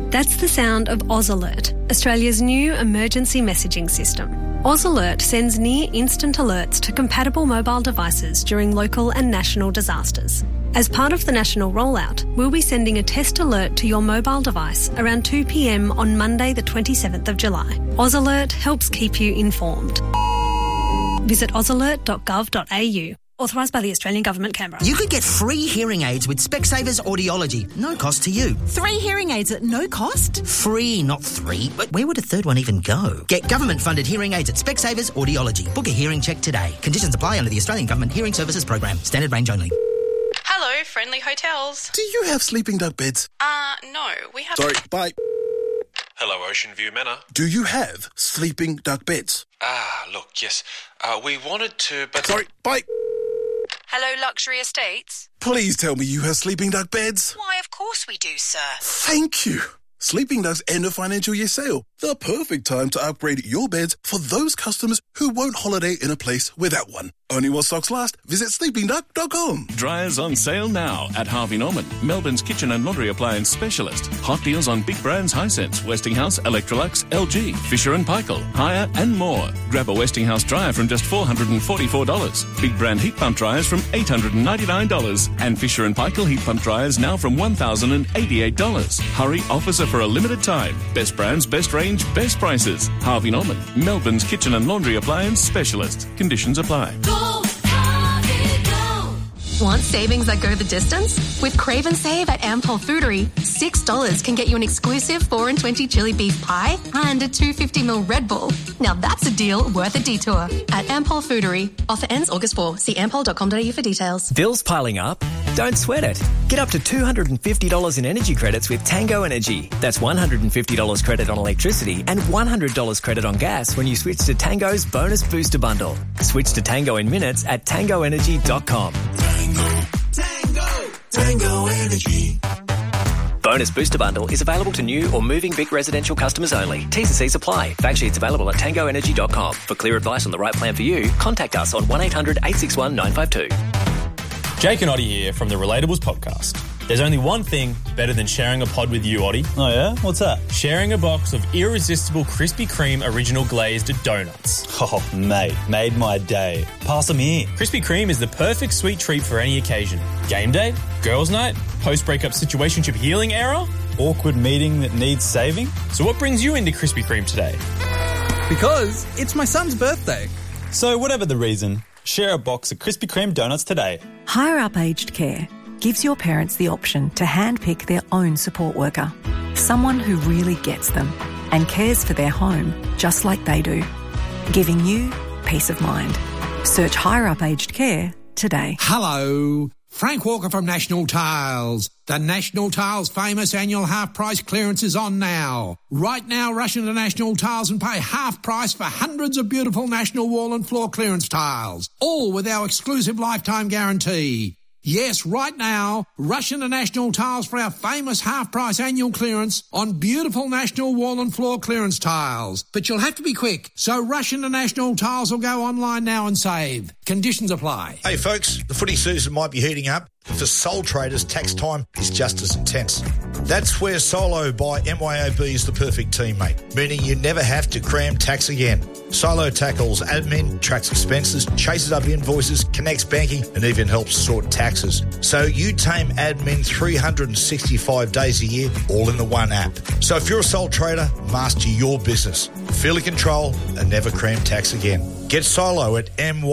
That's the sound of Oz Alert, Australia's new emergency messaging system. Oz Alert sends near-instant alerts to compatible mobile devices during local and national disasters. As part of the national rollout, we'll be sending a test alert to your mobile device around 2 p.m. on Monday the 27th of July. Oz Alert helps keep you informed. Visit ozalert.gov.au. Authorised by the Australian Government, Canberra. You could get free hearing aids with Specsavers Audiology. No cost to you. 3 hearing aids at no cost? Free, not 3. But where would a third one even go? Get government-funded hearing aids at Specsavers Audiology. Book a hearing check today. Conditions apply under the Australian Government Hearing Services Program. Standard range only. Hello, Friendly Hotels. Do you have sleeping duck beds? No, we have... Sorry, bye. Hello, Ocean View Manor. Do you have sleeping duck beds? Look, yes. We wanted to, but... Sorry, bye. Hello, Luxury Estates. Please tell me you have sleeping duck beds. Why, of course we do, sir. Thank you. Sleeping Duck's end of financial year sale. The perfect time to upgrade your beds for those customers who won't holiday in a place without one. Only while stocks last. Visit sleepingduck.com. Dryers on sale now at Harvey Norman, Melbourne's kitchen and laundry appliance specialist. Hot deals on big brands Hisense, Westinghouse, Electrolux, LG, Fisher & Paykel, Haier and more. Grab a Westinghouse dryer from just $444. Big brand heat pump dryers from $899. And Fisher & Paykel heat pump dryers now from $1,088. Hurry, offers are for a limited time. Best brands, best range, best prices. Harvey Norman, Melbourne's kitchen and laundry appliance specialist. Conditions apply. Want savings that go the distance? With Crave and Save at Ampol Foodery, $6 can get you an exclusive 4 and 20 chili beef pie and a 250ml Red Bull. Now that's a deal worth a detour. At Ampol Foodery. Offer ends August 4. See ampol.com.au for details. Bills piling up? Don't sweat it. Get up to $250 in energy credits with Tango Energy. That's $150 credit on electricity and $100 credit on gas when you switch to Tango's Bonus Booster Bundle. Switch to Tango in minutes at tangoenergy.com. Tango Energy. Bonus Booster Bundle is available to new or moving big residential customers only. T's and C's apply. Fact sheets available at tangoenergy.com. For clear advice on the right plan for you, contact us on 1800 861 952. Jake and Oddie here from the Relatables podcast. There's only one thing better than sharing a pod with you, Oddie. Oh, yeah? What's that? Sharing a box of irresistible Krispy Kreme original glazed donuts. Oh, mate, made my day. Pass them here. Krispy Kreme is the perfect sweet treat for any occasion. Game day, girls' night, post-breakup situationship healing era, awkward meeting that needs saving. So what brings you into Krispy Kreme today? Because it's my son's birthday. So whatever the reason, share a box of Krispy Kreme donuts today. Higher Up Aged Care gives your parents the option to handpick their own support worker, someone who really gets them and cares for their home just like they do, giving you peace of mind. Search Higher Up Aged Care today. Hello, Frank Walker from National Tiles. The National Tiles famous annual half-price clearance is on now. Right now, rush into National Tiles and pay half price for hundreds of beautiful National wall and floor clearance tiles, all with our exclusive lifetime guarantee. Yes, right now, rush into National Tiles for our famous half-price annual clearance on beautiful National wall and floor clearance tiles. But you'll have to be quick, so rush into National Tiles or go online now and save. Conditions apply. Hey folks, the footy season might be heating up, but for sole traders, tax time is just as intense. That's where Solo by MYOB is the perfect teammate, meaning you never have to cram tax again. Solo tackles admin, tracks expenses, chases up invoices, connects banking, and even helps sort taxes. So you tame admin 365 days a year, all in the one app. So if you're a sole trader, master your business. Feel in control and never cram tax again. Get Solo at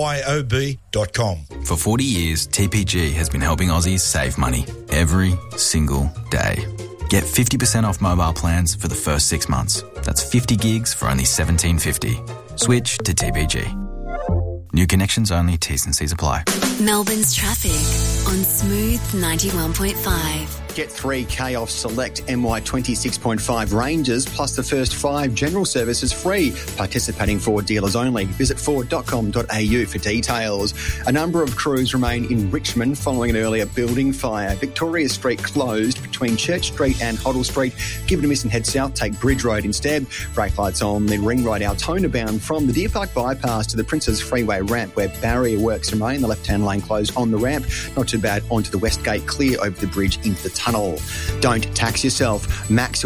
myob.com. For 40 years, TPG has been helping Aussies save money every single day. Get 50% off mobile plans for the first 6 months. That's 50 gigs for only $17.50. Switch to TPG. New connections only, T's and C's apply. Melbourne's traffic on Smooth 91.5. Get 3K off select MY26.5 ranges plus the first 5 general services free. Participating Ford dealers only. Visit Ford.com.au for details. A number of crews remain in Richmond following an earlier building fire. Victoria Street closed between Church Street and Hoddle Street. Give it a miss and head south. Take Bridge Road instead. Brake lights on, then ring right Altona bound from the Deer Park bypass to the Princes Freeway ramp where barrier works remain. The left-hand lane closed on the ramp. Not too bad onto the West Gate. Clear over the bridge into the tunnel. Don't tax yourself. Max